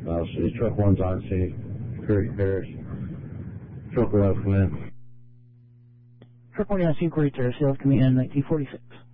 City. Truck 1's on scene. Curry Parish. Truck 1 come in. Truck 1 on scene, Curry Terrace, come in 1946.